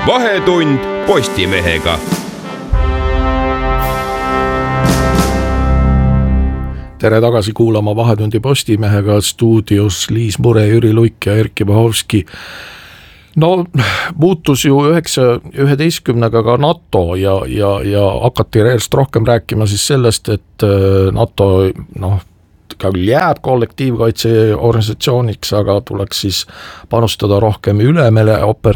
Vahetund Postimehega. Tere tagasi kuulama Vahetundi Postimehega, stuudios Liis Mure, Jüri Luik ja Erkki Pahovski. No muutus ju 9.11 ka NATO ja hakati järjest rohkem rääkima siis sellest, et NATO küll jääb kollektiivkaitseorganisatsiooniks, aga tuleks siis panustada rohkem ülemere